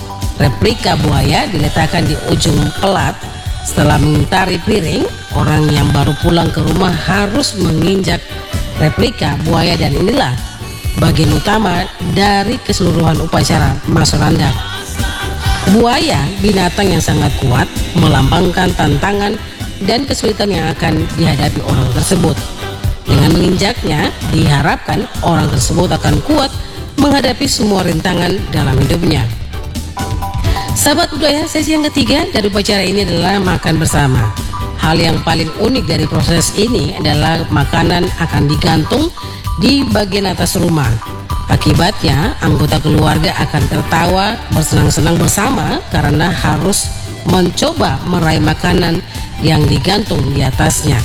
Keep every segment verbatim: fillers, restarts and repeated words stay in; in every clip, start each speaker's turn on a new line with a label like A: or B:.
A: Replika buaya diletakkan di ujung pelat. Setelah mengitari piring, orang yang baru pulang ke rumah harus menginjak replika buaya, dan inilah bagian utama dari keseluruhan upacara Masorandak. Buaya binatang yang sangat kuat, melambangkan tantangan dan kesulitan yang akan dihadapi orang tersebut. Dengan menginjaknya, diharapkan orang tersebut akan kuat menghadapi semua rintangan dalam hidupnya. Sahabat budaya, sesi yang ketiga dari upacara ini adalah makan bersama. Hal yang paling unik dari proses ini adalah makanan akan digantung di bagian atas rumah. Akibatnya, anggota keluarga akan tertawa bersenang-senang bersama karena harus mencoba meraih makanan yang digantung di atasnya.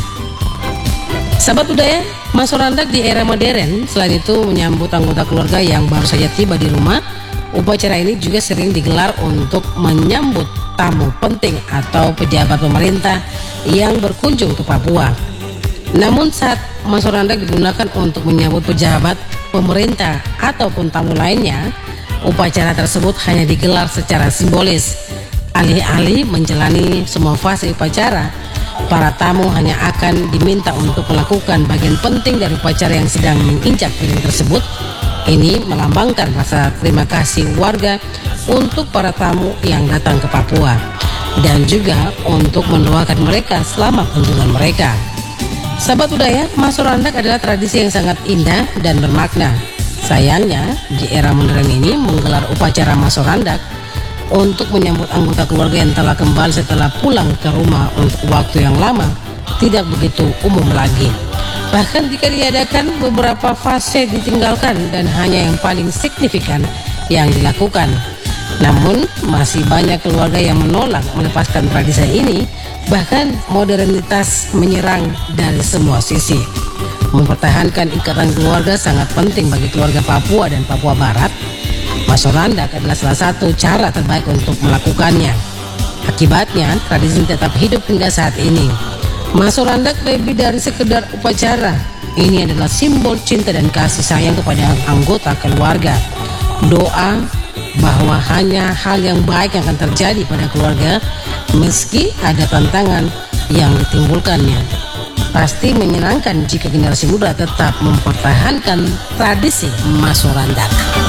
A: Sahabat budaya, Masorandak di era modern selain itu menyambut anggota keluarga yang baru saja tiba di rumah. Upacara ini juga sering digelar untuk menyambut tamu penting atau pejabat pemerintah yang berkunjung ke Papua. Namun saat Masorandak digunakan untuk menyambut pejabat pemerintah ataupun tamu lainnya, upacara tersebut hanya digelar secara simbolis. Alih-alih menjalani semua fase upacara, para tamu hanya akan diminta untuk melakukan bagian penting dari upacara yang sedang menginjak piring tersebut. Ini melambangkan rasa terima kasih warga untuk para tamu yang datang ke Papua, dan juga untuk mendoakan mereka selama kunjungan mereka. Sahabat budaya, Masorandak adalah tradisi yang sangat indah dan bermakna. Sayangnya, di era modern ini menggelar upacara Masorandak untuk menyambut anggota keluarga yang telah kembali setelah pulang ke rumah untuk waktu yang lama tidak begitu umum lagi. Bahkan jika diadakan, beberapa fase ditinggalkan dan hanya yang paling signifikan yang dilakukan. Namun masih banyak keluarga yang menolak melepaskan tradisi ini, bahkan modernitas menyerang dari semua sisi. Mempertahankan ikatan keluarga sangat penting bagi keluarga Papua dan Papua Barat. Masorandak adalah salah satu cara terbaik untuk melakukannya. Akibatnya, tradisi tetap hidup hingga saat ini. Masorandak lebih dari sekedar upacara. Ini adalah simbol cinta dan kasih sayang kepada anggota keluarga. Doa bahwa hanya hal yang baik yang akan terjadi pada keluarga meski ada tantangan yang ditimbulkannya. Pasti menyenangkan jika generasi muda tetap mempertahankan tradisi Masorandak.